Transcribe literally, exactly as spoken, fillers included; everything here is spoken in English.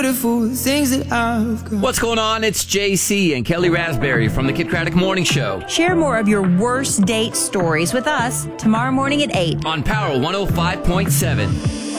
beautiful things that I've got. What's going on? It's J C and Kelly Raspberry from the Kid Craddock Morning Show Share more of your worst date stories with us tomorrow morning at eight. on Power one oh five point seven.